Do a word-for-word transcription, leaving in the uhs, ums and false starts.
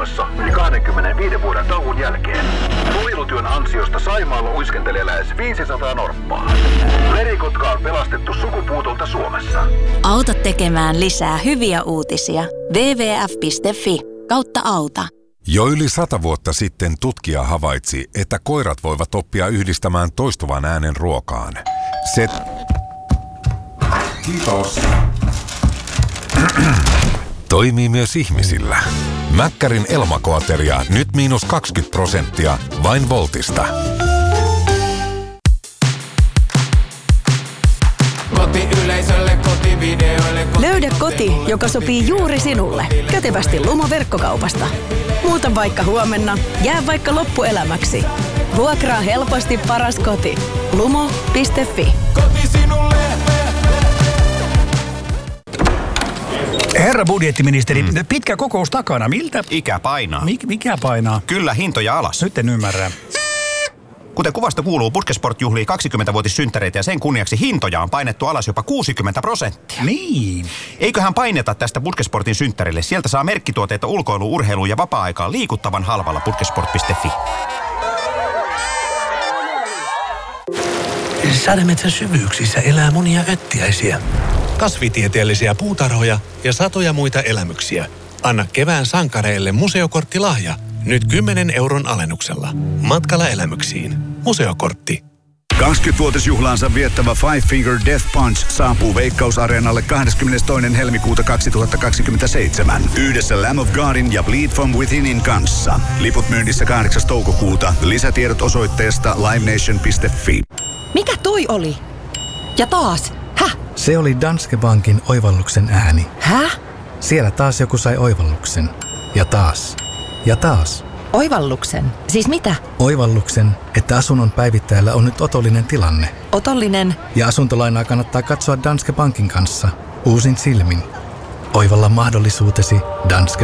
Suomessa yli kaksikymmentäviisi vuoden tauon jälkeen. Suojelutyön ansiosta Saimaalla uiskentelee lähes viisisataa norppaa. Merikotka on pelastettu sukupuutolta Suomessa. Auta tekemään lisää hyviä uutisia. double-u double-u double-u piste fi kautta auta. Jo yli sata vuotta sitten tutkija havaitsi, että koirat voivat oppia yhdistämään toistuvan äänen ruokaan. Se... Kiitos. Toimii myös ihmisillä. Mäkkärin Elmakoateria nyt miinus kaksikymmentä prosenttia vain Voltista. Kotiyleisölle, kotivideoille, koti- Löydä koti, joka sopii juuri sinulle. Kätevästi Lumo verkkokaupasta. Muuta vaikka huomenna, jää vaikka loppuelämäksi. Vuokraa helposti paras koti. lumo piste fi. Koti sinulle. Herra budjettiministeri, mm. pitkä kokous takana. Miltä? Ikä painaa. Mik, mikä painaa? Kyllä, hintoja alas. Nyt en ymmärrä. Kuten kuvasta kuuluu, Puskesport juhlii kaksikymmentävuotissynttäreitä ja sen kunniaksi hintoja on painettu alas jopa kuusikymmentä prosenttia. Niin. Eiköhän paineta tästä Puskesportin synttärille. Sieltä saa merkkituotteita ulkoiluun, urheiluun ja vapaa-aikaan liikuttavan halvalla puskesport piste fi. Sademetsän syvyyksissä elää monia öttiäisiä, kasvitieteellisiä puutarhoja ja satoja muita elämyksiä. Anna kevään sankareille museokorttilahja. Nyt kymmenen euron alennuksella. Matkalla elämyksiin. Museokortti. kaksikymmenvuotisjuhlaansa viettävä Five Finger Death Punch saapuu Veikkaus-areenalle kahdeskymmenestoinen helmikuuta kaksituhattakaksikymmentäseitsemän. Yhdessä Lamb of Godin ja Bleed From Withinin kanssa. Liput myynnissä kahdeksas toukokuuta. Lisätiedot osoitteesta livenation piste fi. Mikä toi oli? Ja taas. Häh? Se oli Danske Bankin oivalluksen ääni. Häh? Siellä taas joku sai oivalluksen. Ja taas. Ja taas. Oivalluksen? Siis mitä? Oivalluksen, että asunnon päivittäjällä on nyt otollinen tilanne. Otollinen? Ja asuntolainaa kannattaa katsoa Danske Bankin kanssa. Uusin silmin. Oivalla mahdollisuutesi Danske